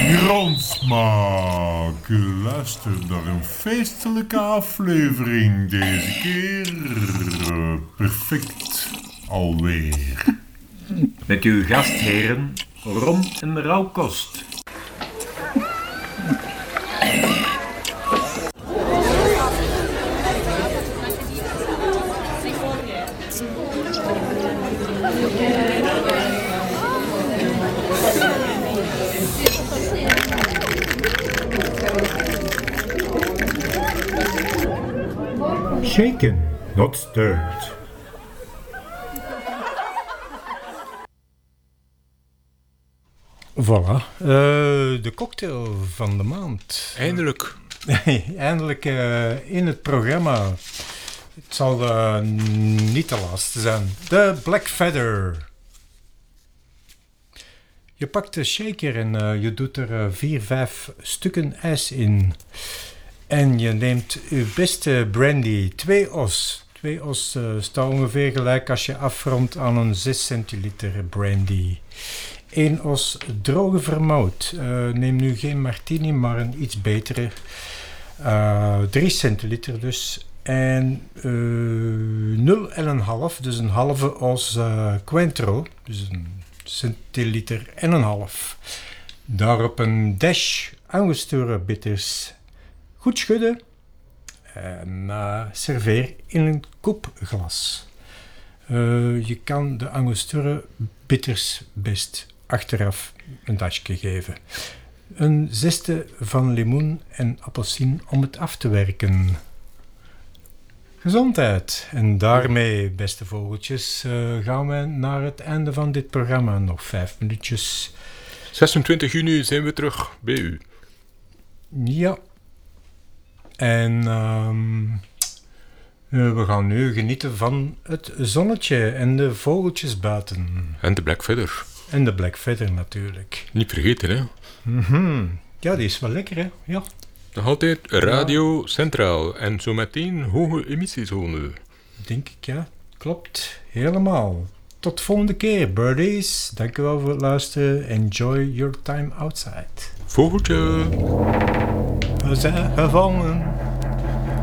Grondsmaak, luister naar een feestelijke aflevering. Deze keer perfect alweer. Met uw gastheren, rom en rauwkost. Shaken, not stirred. Voilà, de cocktail van de maand. Eindelijk. Eindelijk in het programma. Het zal niet de laatste zijn. De Black Feather. Je pakt de shaker en je doet er 4-5 stukken ijs in. En je neemt je beste brandy, 2 os. 2 os staat ongeveer gelijk als je afrondt aan een 6 centiliter brandy. 1 os droge vermout. Neem nu geen martini, maar een iets betere. 3 centiliter dus. En 0,5, dus een halve os Cointreau. Dus een centiliter en een half. Daarop een dash Angostura bitters. Goed schudden en serveer in een koepglas. Je kan de Angostura bitters best achteraf een dashje geven. Een zeste van limoen en appelsien om het af te werken. Gezondheid. En daarmee, beste vogeltjes, gaan we naar het einde van dit programma. Nog 5 minuutjes. 26 juni zijn we terug bij u. Ja. En we gaan nu genieten van het zonnetje en de vogeltjes buiten. En de Black Feather. En de Black Feather natuurlijk. Niet vergeten, hè? Ja, die is wel lekker, hè? Ja. Nog altijd Radio Centraal en zo meteen hoge emissiezone. Denk ik, ja. Klopt. Helemaal. Tot volgende keer, birdies. Dankjewel voor het luisteren. Enjoy your time outside. Vogeltje. We zijn gevangen.